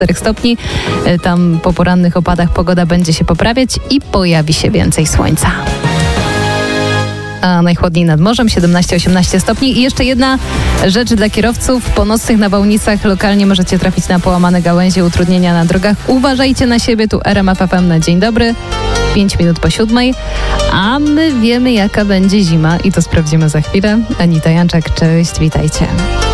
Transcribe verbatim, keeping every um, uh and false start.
czterech stopni. Tam po porannych opadach pogoda będzie się poprawiać i pojawi się więcej słońca. A najchłodniej nad morzem siedemnaście osiemnaście stopni. I jeszcze jedna rzecz dla kierowców. Po nocnych nawałnicach lokalnie możecie trafić na połamane gałęzie, utrudnienia na drogach. Uważajcie na siebie. Tu R M F F M na dzień dobry. pięć minut po siódmej. A my wiemy, jaka będzie zima i to sprawdzimy za chwilę. Anita Janczak, cześć, witajcie.